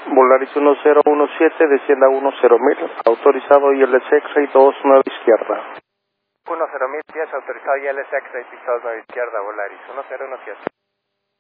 Volaris 1017, descienda 10.000, autorizado ILS X-Ray 29 izquierda. 10.000 pies, autorizado ILS X-Ray 29 izquierda, Volaris 1017.